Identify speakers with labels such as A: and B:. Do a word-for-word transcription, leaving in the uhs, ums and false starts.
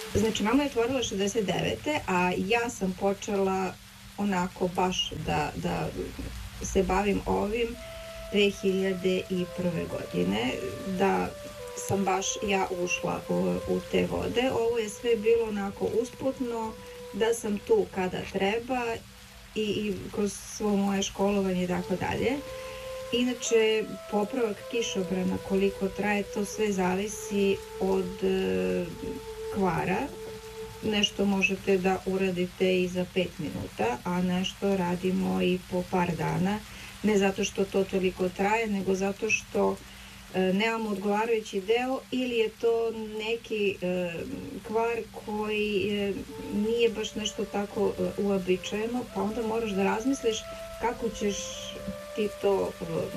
A: Znači, mama je otvorila šezdeset devete, a ja sam počela onako baš da, da se bavim ovim dve hiljade prve. godine, da sam baš ja ušla u, u te vode. Ovo je sve bilo onako usputno, da sam tu kada treba i, i kroz svo moje školovanje i tako dalje. Inače, popravak kišobrana, koliko traje, to sve zavisi od e, kvara. Nešto možete da uradite i za pet minuta, a nešto radimo i po par dana. Ne zato što to toliko traje, nego zato što e, nemamo odgovarajući deo ili je to neki e, kvar koji e, nije baš nešto tako e, uobičajeno, pa onda moraš da razmisliš kako ćeš ti to